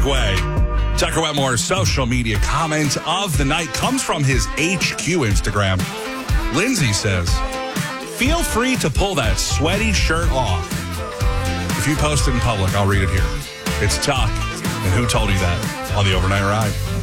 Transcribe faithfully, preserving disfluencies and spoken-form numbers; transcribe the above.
way. Tucker Wetmore's social media comment of the night comes from his H Q Instagram. Lindsay says, feel free to pull that sweaty shirt off. If you post it in public, I'll read it here. It's Tuck, and who told you that on the Overnight Ride?